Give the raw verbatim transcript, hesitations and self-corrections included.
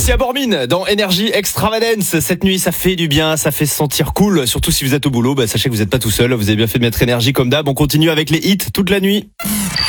Sia Bormin dans Énergie Extravagance. Cette nuit, ça fait du bien, ça fait se sentir cool. Surtout si vous êtes au boulot, bah, sachez que vous n'êtes pas tout seul. Vous avez bien fait de mettre énergie comme d'hab. On continue avec les hits toute la nuit.